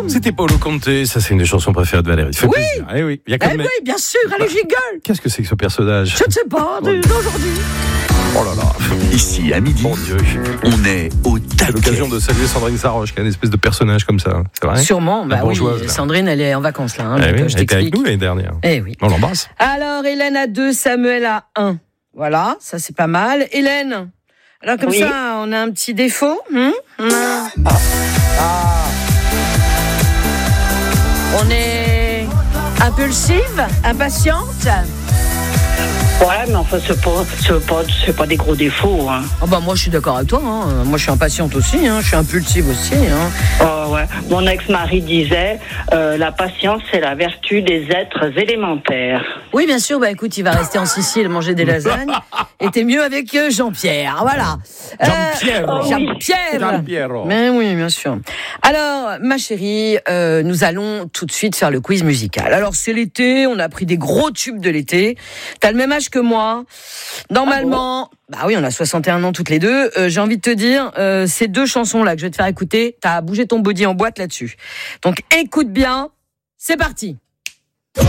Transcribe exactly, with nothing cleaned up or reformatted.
C'était Paolo Conte, ça c'est une des chansons préférées de Valérie. Ça fait Oui. plaisir. Eh oui, il y a quand Eh même... oui, bien sûr, allez, j'y gueule. Qu'est-ce que c'est que ce personnage? Je ne sais pas, de- d'aujourd'hui. Oh là là. Ici, à midi, Mon Dieu. on est au C'est taquet. l'occasion de saluer Sandrine Saroche, qui est une espèce de personnage comme ça. C'est vrai? Sûrement, bah La oui, bourgeoise, là. Sandrine, elle est en vacances là, hein, Eh donc, oui, euh, je elle était avec t'explique. nous l'année dernière. Eh oui. On l'embrasse. Alors, Hélène à deux, Samuel à un. Voilà, ça c'est pas mal. Hélène, alors comme Oui. ça, on a un petit défaut. Hein on, a... on est impulsive, impatiente. Ouais, mais enfin, c'est pas, c'est pas, c'est pas des gros défauts. Hein. Oh bah moi je suis d'accord avec toi. Hein. Moi je suis impatiente aussi. Hein. Je suis impulsive aussi. Hein. Oh, ouais. Mon ex-mari disait euh, la patience, c'est la vertu des êtres élémentaires. Oui, bien sûr. Bah écoute, il va rester en Sicile manger des lasagnes. Et t'es mieux avec euh, Jean-Pierre. Voilà. Jean-Pierre. Euh, Jean-Pierre. Jean-Pierre. Mais oui, bien sûr. Alors, ma chérie, euh, nous allons tout de suite faire le quiz musical. Alors, c'est l'été, on a pris des gros tubes de l'été. T'as le même âge que moi. Normalement, bah oui, on a soixante et un ans toutes les deux. Euh, j'ai envie de te dire, euh, ces deux chansons-là que je vais te faire écouter, t'as bougé ton body en boîte là-dessus. Donc, écoute bien. C'est parti.